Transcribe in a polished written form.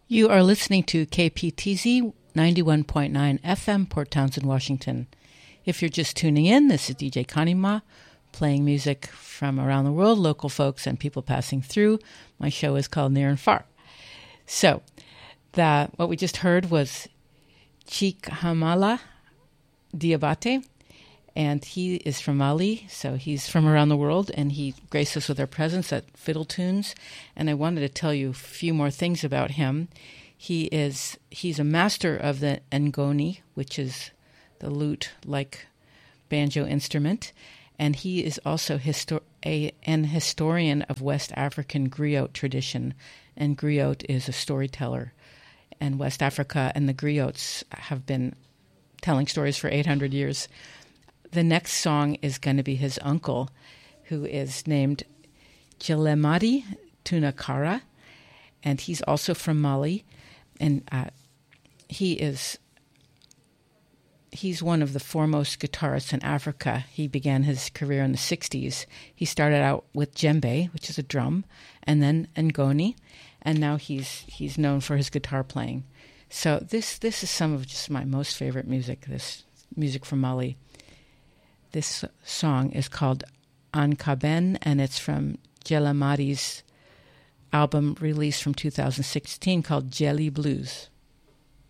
You are listening to KPTZ 91.9 FM, Port Townsend, Washington. If you're just tuning in, this is DJ Kanima, playing music from around the world, local folks and people passing through. My show is called Near and Far. So, what we just heard was Chikhamala Diabate, and he is from Mali, so he's from around the world, and he graced us with our presence at Fiddle Tunes. And I wanted to tell you a few more things about him. He's a master of the ngoni, which is the lute-like banjo instrument, and he is also an historian of West African griot tradition. And griot is a storyteller, and West Africa and the griots have been telling stories for 800 years. The next song is going to be his uncle, who is named Jilemadi Tunakara, and he's also from Mali, and he's one of the foremost guitarists in Africa. He began his career in the 60s. He started out with djembe, which is a drum, and then ngoni, and now he's known for his guitar playing. So this is some of just my most favorite music, this music from Mali. This song is called Ankaben, and it's from Jelamadi's album released from 2016 called Jelly Blues.